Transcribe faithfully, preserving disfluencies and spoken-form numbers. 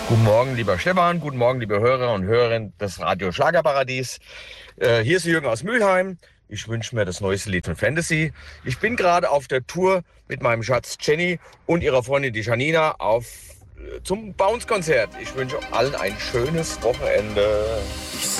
Guten Morgen, lieber Stefan. Guten Morgen, liebe Hörer und Hörerinnen des Radio Schlagerparadies. Äh, hier ist Jürgen aus Mülheim. Ich wünsche mir das neueste Lied von Fantasy. Ich bin gerade auf der Tour mit meinem Schatz Jenny und ihrer Freundin die Janina auf, äh, zum Bounce-Konzert. Ich wünsche allen ein schönes Wochenende.